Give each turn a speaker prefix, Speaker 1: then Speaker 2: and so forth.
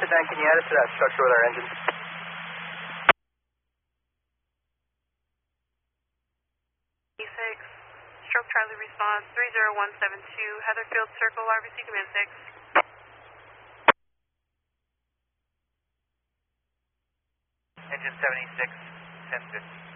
Speaker 1: can you add us to that structure with our engines?
Speaker 2: E6, stroke Charlie response 30172, Heatherfield Circle, RBC Command 6.
Speaker 1: Engine 76, 1050.